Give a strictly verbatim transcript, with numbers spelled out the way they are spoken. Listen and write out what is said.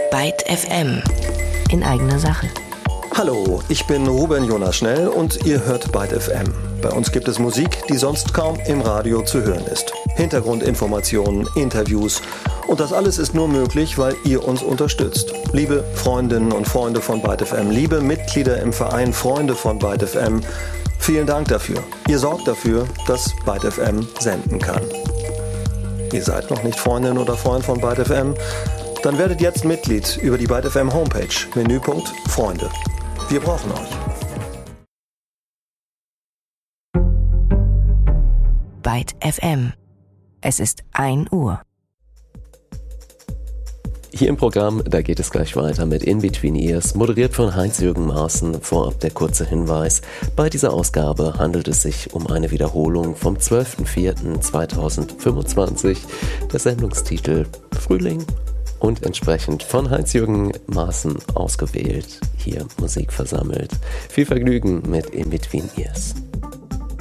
Byte F M in eigener Sache. Hallo, ich bin Ruben Jonas Schnell und ihr hört Byte F M. Bei uns gibt es Musik, die sonst kaum im Radio zu hören ist. Hintergrundinformationen, Interviews und das alles ist nur möglich, weil ihr uns unterstützt. Liebe Freundinnen und Freunde von Byte F M, liebe Mitglieder im Verein Freunde von Byte F M, vielen Dank dafür. Ihr sorgt dafür, dass Byte F M senden kann. Ihr seid noch nicht Freundin oder Freund von Byte F M? Dann werdet jetzt Mitglied über die Byte F M Homepage, Menüpunkt Freunde. Wir brauchen euch. Byte F M. Es ist ein Uhr. Hier im Programm, da geht es gleich weiter mit In Between Ears, moderiert von Heinz-Jürgen Maaßen. Vorab der kurze Hinweis: Bei dieser Ausgabe handelt es sich um eine Wiederholung vom zwölften vierten zweitausendfünfundzwanzig. Der Sendungstitel Frühling und entsprechend von Heinz-Jürgen Maaßen ausgewählt, hier Musik versammelt. Viel Vergnügen mit In Between Ears.